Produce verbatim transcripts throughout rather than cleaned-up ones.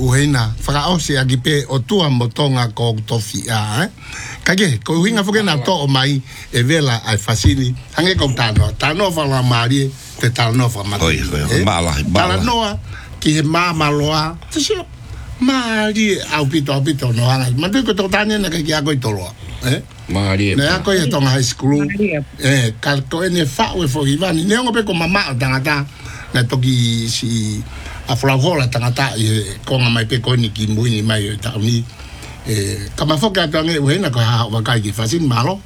uheina whakaose a kipe o tua motonga ko tofi a, eh? Kage, ko uhinga whuke na to o mai e vela ai fasini, hange ko tano, tano whala maari te tano whala maari. Oi, oi, mala, mala. Tala noa, ki he maa maloa, te sio, maari au pito au pito no hanga. Mandu ko tō tāne na kaki ako i toloa, eh? Maari e pa. Ne ako i tonga high school, eh, ka ko ene whao e whoki vani, ne ongo pe ko mama o tangata, na toki si... a flahola tangata e konga mai pe ko ni ki muini mai o tauni e kama foka tange o hena ko ha wa kai ki fasin malo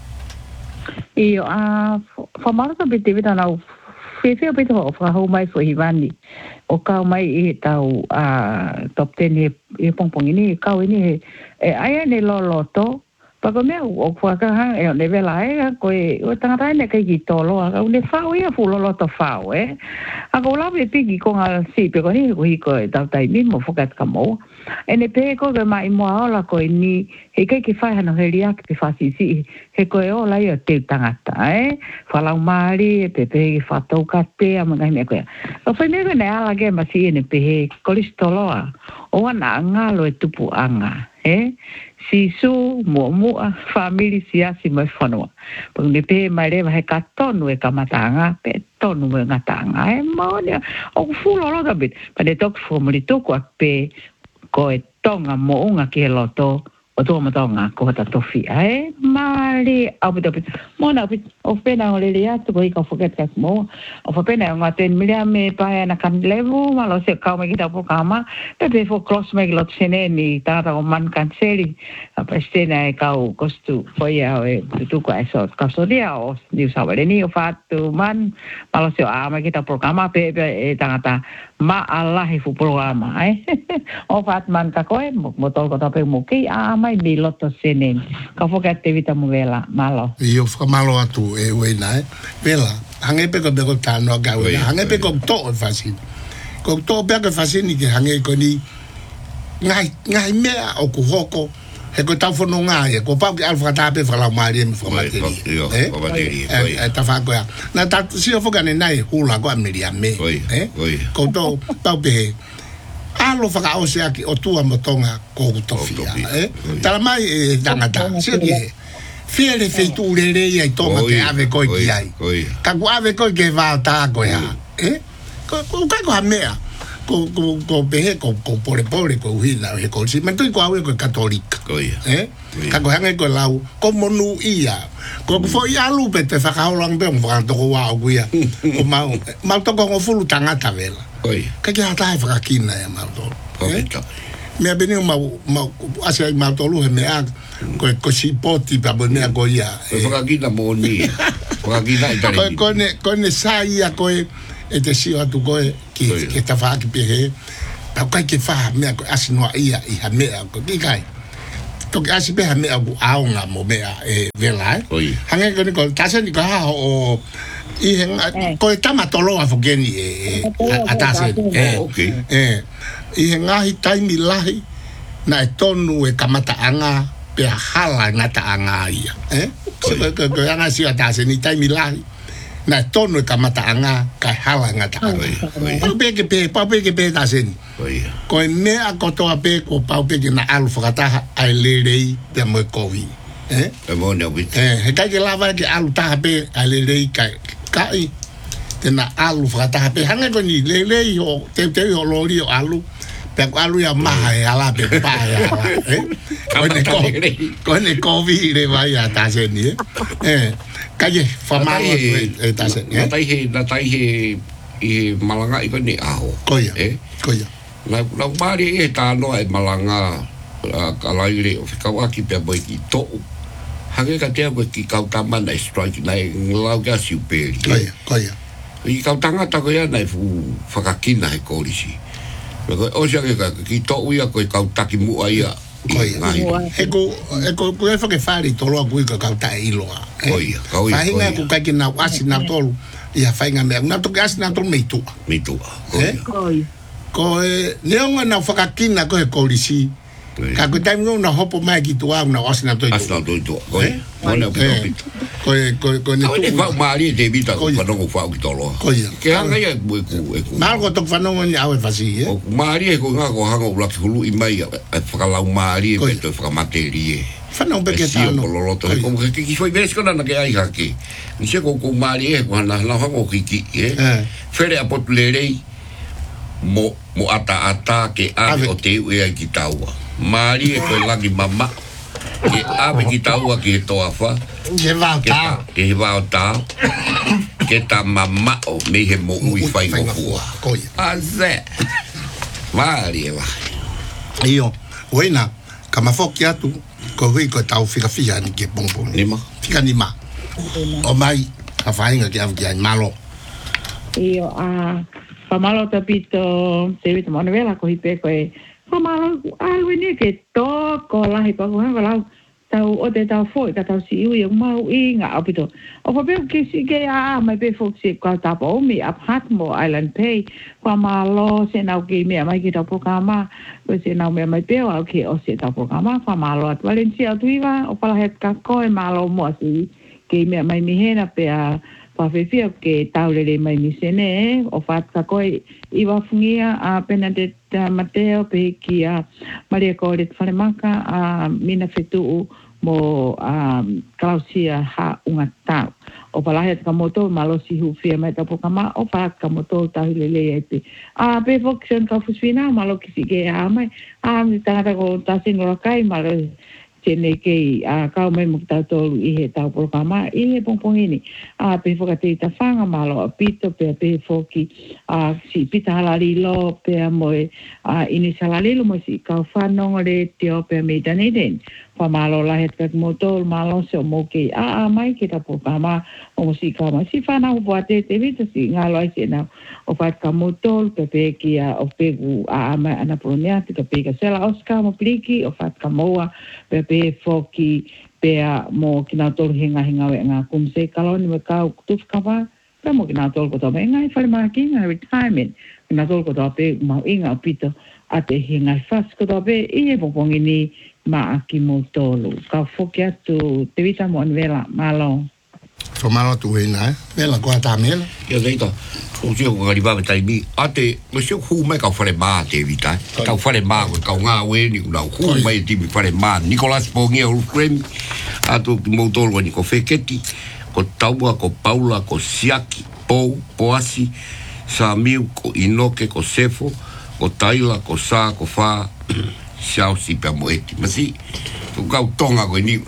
e a fa malo to bite bita na fe fe bita o fa ho mai fo hivani o ka mai e tau a top ten e e pong pong ni ka ni e ai ne lo lo to pa ko me o fa ka ha e ne vela e ko e o tangata ne ka ki to lo a ne fa o ia fu lo lo to fa o e a ko la be pigi ko al si pe ko ni ko i ko ta tai ni mo fokat ka mo e ne pe ko be mai mo ala ko ni e kai ki fa no he ria ki fa si si he ko e o la ia te tangata e fa la mari pe pe fa to ka te a mga me ko o fa me ne ala ge ma si ne pe ko listoloa o na ngalo e tupu anga e si su mo mo family sia si mai whanua. Pag ni pe mai rewa he ka tonu e ka matanga, pe tonu e ngatanga. E maonia, o fulo lo tabit. Pa ne tok fumuli tuku a pe ko e tonga mo unga ki he loto o tō matonga ko hata tofi. E mari au pita pita. Mona pita o pena o lele atu ko hika fuket kas mo. O pena o ngaten milia me pae na kan levu malo se kau me kita po kama. Pepe fo cross me lot sene ni tata o man kanseri. Apa stena e kau kostu foi a e tuku a so kasodia o New South Wales ni o fatu man malo se a me kita po kama pepe e tangata ma Allah fu programa eh. O fat man ka koe mo tol ko tape mo ki a mai ni loto sene. Ka fo ka te vita mo vela malo. Io fa malo atu e wena e vela hange pe ko be ko tano ga wena hange pe ko to fasin ko to pe ko fasin ni hange ko ni ngai ngai me o ku hoko e ko ta fono ngai ko pa alfa ta pe fala mari me fo materi eh eh ta fa ko na ta si o fo ga nai hula ko ameria me eh ko to ta pe alo fa o se aki o tua motonga ko to fia eh ta mai e tangata si ke fiere feito lere ia toma que ave coi que ai ka ku ave coi que va ta ko ya eh ko ko ka ko mea ko ko ko pe ko ko por pobre ko hina e ko si mento ko ave ko católica eh ka ko hanga ko lau como nu ia ko fo ia lu pe te fa ka lang be mo to ko wa ku ia o ma ma to ko fulu tangata vela ka que ata fa kina ya ma to me ha venido ma ma hacia ma tolu me ha ko ko si poti pa bone a goia e fa ki na moni fa ki na itali ko ne ko ne sai a ko e te si a tu ko ki ki ta fa ki pe pa ko ki fa me ko asino ia i ha me ko ki kai to ki asi pe ha me a nga mo me e vela hanga ko ni ko ta se ni ko ha o i ko ta ma tolo a fo geni e atase eh okay eh i ngahi taimi lahi na e tonu e kamataanga pe hala ngataanga ia eh ko ko ko anga si atase ni taimi lahi na e tonu e kamataanga ka hala ngataanga pa pe ke pe pa pe ke pe tasen ko me a ko to pe ko pa pe ke na alu fakata ai lelei pe mo ko vi eh e mo no bit eh he ka ke lava ke alu ta pe ai lelei ka kai tena alu fakata pe hanga ko ni lelei o te te o lori o alu pe alu ya maha e ala pe pa ya eh ko ne ko ko ne ko vi le vai a ta se ni eh kaje fa ma e ta se na tai he na tai he i malanga i ko ni aho ko ya eh ko ya na na mari e ta no e malanga ka lai le o ka wa ki pe boi ki to hage ka te ko ki ka ta man dai strike na nglau ga si pe ko ya ko ya i ka tanga ta ko ya na fu fakakina e ko lisi ko o sia ke ki to uia ko ka ta ki mu ai e ko e ko ko e fa ke fari to lo ku ka ta i lo ko ia ko ia fa hinga ku ka ki na wasi na tolu ia fa hinga me na to ka asi na tolu me tu me tu ko ia ko e ne nga na fakakina ko e ko lisi Ka ko tai no na hopo mai ki tua na asna to. Asna to to. Koi. Ona ko. Koi koi koi ni. Koi fa mari de vita ko no ko fa ki tolo. Koi. Ke anga ya bu ku e ku. Mal ko to fa no ni awe fa si. O mari ko nga ko hanga u lak hulu i mai fa la mari pe to fa materie. Fa no be ke ta no. Ko ko ke ki foi ves ko na ke ai ha ki. Ni se ko ko mari ko na la ha ko ki ki. Fere a populere mo mo ata ata ke ave o te e ki taua. Mari e koe lagi mama ke ave ki taua ki he toa wha ke vau tā ke he vau tā ke ta mama o me he mo ui whai ko hua a ze mari e wai iyo oina ka mafoki atu ko hui ko tau whika whia ni ke pongpong nima whika nima o mai a whainga ke avu ki ai malo iyo a whamalo tapito te vita mana vela ko hipe koe Pamalo alwe ni ke to ko la hi pa ko la tau o te tau foi ka tau si ui mau inga apito o pa pe ke si ke a mai pe fo si ka ta po mi ap hat mo island pay pamalo se na ke me mai ki ta po kama ko se na me mai pe o ke o se ta po kama pamalo at Valencia tuiva o pa la het ka ko e malo mo si ke me mai mi hena pe a pa fefia ke taulele mai mi sene o fat ka koi iwa fungia a Benedetta Mateo pe ki a Maria Coret Falemaka a mina fetu mo a Clausia ha unga tau o palahe ka moto malo si hu fia mai tapo kama o fat ka moto taulele ete a pe foction ka fusfina malo ki sige a mai a mi tangata ko tasingo kai malo tene ke a kau mai mo ta tolu i he tau programa i he pongpongini a pe foka te ta fanga malo a pito pe pe foki a si pita halali lo pe mo a ini salali lo mo si kau fanong le te o pe me dane den pa malo la het kat motor malo se mo ke a a mai ke ta programa o si ka ma si fana o boate te vita si ngalo ai se na o fat ka motor pe pe ki a o pe a ma ana pronia te pe ka sela oscar mo pliki o fat ka moa pe pe foki pe mo kina tol hinga hinga we nga kum se kaloni me ka tuf ka ba pe mo kina tol ko to me nga fa ma ki nga retirement kina tol ko to pe ma inga pito ate hinga fas ko to pe i e pongi ni ma aki mo tolu ka foki atu te vita mo vela malo so malo tu ina eh vela ko ta mela yo deito o se ko ri ba tai mi ate mo se hu me ka fare ba te vita ka fare ba ko ka nga we ni na hu mai ti mi fare ma Nicolas Pongi o frame ato mo tolu ni ko feketi ko taua ko Paula ko Siaki po poasi Samiu ko Inoke ko Sefo ko Taila ko Sa ko Fa Xiao si pe moeti masi tu ka tonga ko ni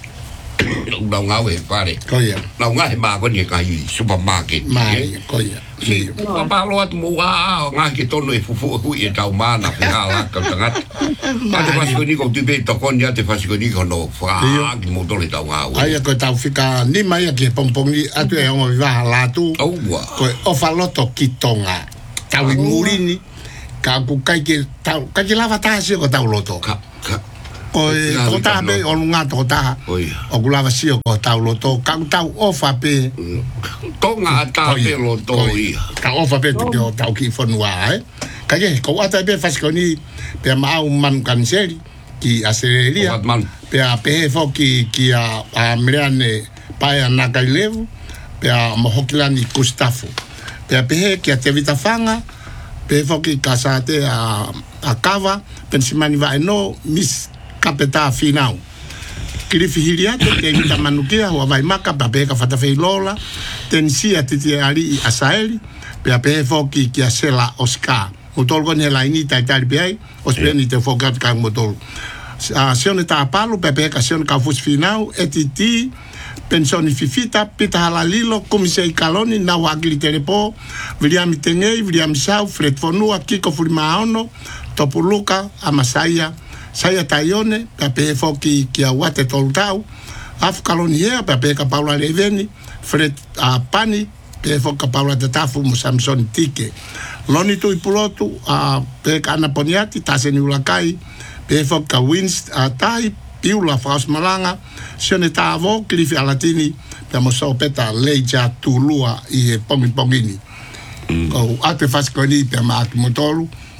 no nga we pare ko ya no nga he ma ko ni ka i supermarket mai ko ya si pa pa lo at mo wa nga ki to no e fufu hu e tau mana pe ala ka tanga ma te fasi ko ni ko tu be to kon ya te fasi ko ni ko no fa ki mo to le tau nga we ai ko tau fika ni mai ki pompong ni atu e ngo va la tu oh wa ko o fa loto ki tonga tau ngurini ka ku kai ke tau ka ke lava ta si ko tau loto ka ka o ko ta be o lunga to ta o ku lava si ko tau loto ka tau o fa pe tonga ta pe loto i ka o fa pe te o tau ki fonua eh ka ke ko ata be fa ko ni pe ma un man cancel ki aseria pe a pe fo ki ki a a mreane pa na ka levu pe a mo hokilani Gustavo pe a pe ki a te vita fanga pe foki kasate a a kava pensimani vai no mis kapeta final kirifi hiria te vita manukia wa vai maka pa pe ka fata fe lola tensia titi ali asaeli pe a pe foki ki a sela Oscar motor con la inita tal pe ospeni te fokat ka motor a sione ta palo pe pe ka sione ka fus final etiti pensioni fifita pita halalilo komisei kaloni na wakili telepo William Tengei William Sau Fred Fonua Kiko Furimaono Topuluka Amasaya Saya Tayone pape foki kia wate toltau af kaloni hea pape ka Paula Leveni Fred a Pani pe foka Paula Tatafu mo Samson Tike loni tu ipulotu a pe kana poniati taseni ulakai pe foka Wins a Tai Piula Faus Malanga sione tavo klifi alatini pe mo so peta leja tulua i pongi pongini ko ate fas ko ni pe ma motolu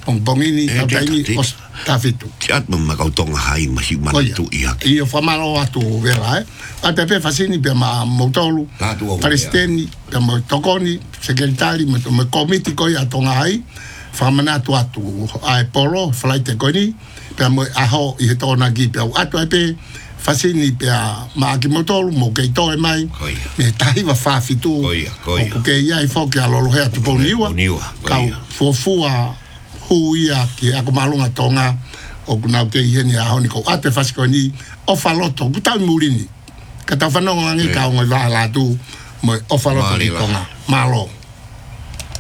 pong pongini tau taimi os tafitu Tiat mama kau tonga hai masi mana tu ia. Ia whamaro atu vera, eh. A te pe fasini pe ma mautolu, Palestini, pe ma tokoni, sekretari, me me komiti koi a tonga hai, whamana atu atu, a e polo, flaite koni, pe ma aho i he tona ki pe au atu e pe, fasini pe a ma aki mautolu, mo kei toe mai, me tahiwa whafitu, o ke ia i fo ke a lolo hea tupo niwa, kau fuafua hu ia ki ako malunga tonga, o kuna ke heni a honi ko ate fasiko ni o faloto kuta murini kata fanonga ngi ka ngoi la tu mo o faloto tonga malo